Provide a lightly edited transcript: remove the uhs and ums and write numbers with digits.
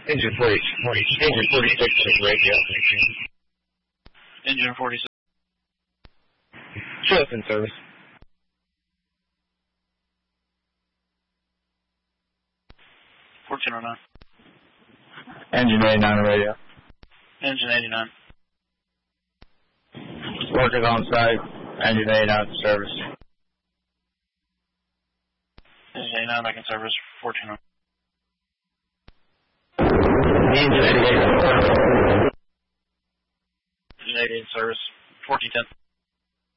Engine 46 is radio. Engine 46. Show us in service. $1409. Engine 89 radio. Engine 89. Workers on site. Engine 89 service. Engine 89 back in service. 1409. Engine 88. Engine 88 service. 1410.